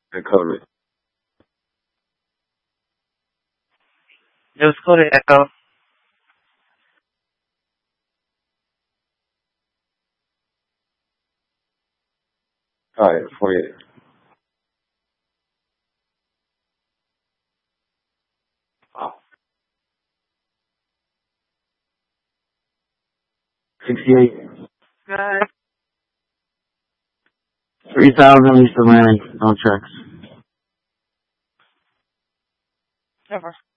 and code it. Just code it, Echo. Alright, 48. Wow. 68. Good. 3,000 East Atlantic, no checks. Never.